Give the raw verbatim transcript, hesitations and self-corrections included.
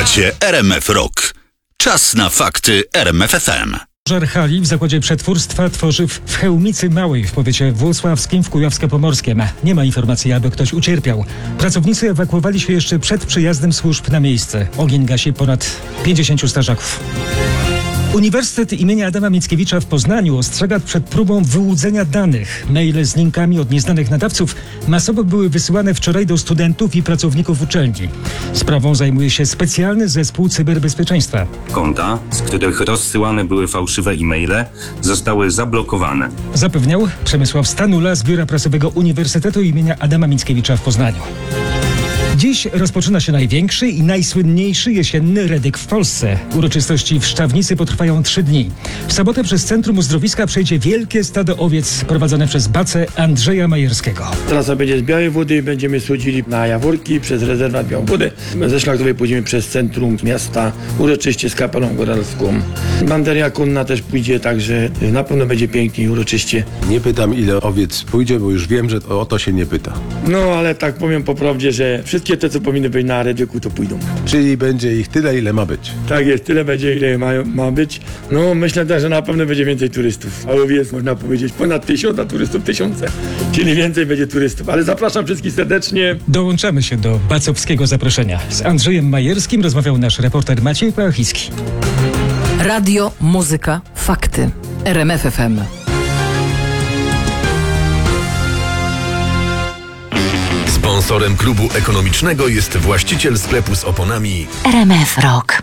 Słuchacie R M F Rock. Czas na fakty R M F F M. Pożar hali w zakładzie przetwórstwa tworzyw w Chełmicy Małej w powiecie włocławskim w Kujawsko-Pomorskiem. Nie ma informacji, aby ktoś ucierpiał. Pracownicy ewakuowali się jeszcze przed przyjazdem służb na miejsce. Ogień gasi ponad pięćdziesięciu strażaków. Uniwersytet imienia Adama Mickiewicza w Poznaniu ostrzega przed próbą wyłudzenia danych. Maile z linkami od nieznanych nadawców masowo były wysyłane wczoraj do studentów i pracowników uczelni. Sprawą zajmuje się specjalny zespół cyberbezpieczeństwa. Konta, z których rozsyłane były fałszywe e-maile, zostały zablokowane. Zapewniał Przemysław Stanula z Biura Prasowego Uniwersytetu imienia Adama Mickiewicza w Poznaniu. Dziś rozpoczyna się największy i najsłynniejszy jesienny redyk w Polsce. Uroczystości w Szczawnicy potrwają trzy dni. W sobotę przez Centrum Uzdrowiska przejdzie wielkie stado owiec prowadzone przez bacę Andrzeja Majerskiego. Trasa będzie z Białej Wody i będziemy schodzili na Jaworki przez rezerwat Białą Wodę. Ze Szlachtowej pójdziemy przez centrum miasta, uroczyście z kapelą góralską. Banderia konna też pójdzie, także na pewno będzie pięknie i uroczyście. Nie pytam, ile owiec pójdzie, bo już wiem, że o to się nie pyta. No ale tak powiem po prawdzie, że wszystkie te, co powinny być na redyku, to pójdą. Czyli będzie ich tyle, ile ma być. Tak jest, tyle będzie, ile ma, ma być. No myślę też, że na pewno będzie więcej turystów. A owiec można powiedzieć ponad tysiąc, a turystów tysiące. Czyli więcej będzie turystów. Ale zapraszam wszystkich serdecznie. Dołączamy się do bacowskiego zaproszenia. Z Andrzejem Majerskim rozmawiał nasz reporter Maciej Pałachicki. Radio, muzyka, fakty. R M F F M. Sponsorem klubu ekonomicznego jest właściciel sklepu z oponami R M F Rock.